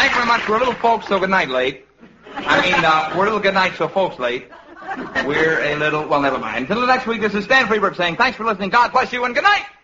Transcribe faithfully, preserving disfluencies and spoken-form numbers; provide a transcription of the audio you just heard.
thank you very much. We're a little folks, so good night late. I mean, uh, we're a little good night, so folks late. We're a little, well, never mind. Until the next week, this is Stan Freberg saying thanks for listening. God bless you and good night.